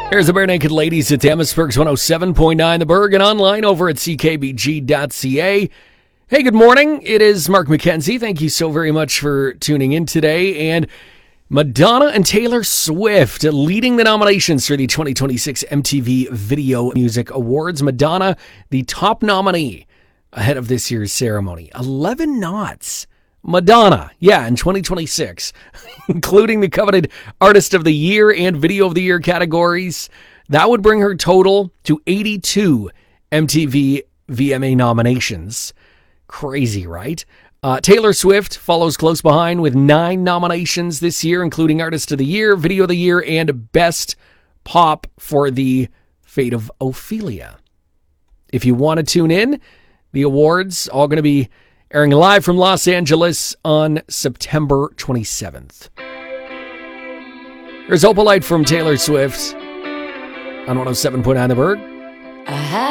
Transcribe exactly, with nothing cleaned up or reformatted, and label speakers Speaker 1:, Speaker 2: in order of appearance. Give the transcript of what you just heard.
Speaker 1: There's the Bare Naked Ladies at Amherstburg's one oh seven point nine The Berg and online over at c k b g dot c a. Hey, good morning. It is Mark McKenzie. Thank you so very much for tuning in today. And Madonna and Taylor Swift leading the nominations for the twenty twenty-six M T V Video Music Awards. Madonna, the top nominee ahead of this year's ceremony. eleven nods. Madonna, yeah, in twenty twenty-six, including the coveted Artist of the Year and Video of the Year categories. That would bring her total to eighty-two M T V V M A nominations. Crazy, right? Uh, Taylor Swift follows close behind with nine nominations this year, including Artist of the Year, Video of the Year, and Best Pop for the Fate of Ophelia. If you want to tune in, the awards all going to be airing live from Los Angeles on September twenty-seventh. Here's Opalite from Taylor Swift on one oh seven point nine The Berg.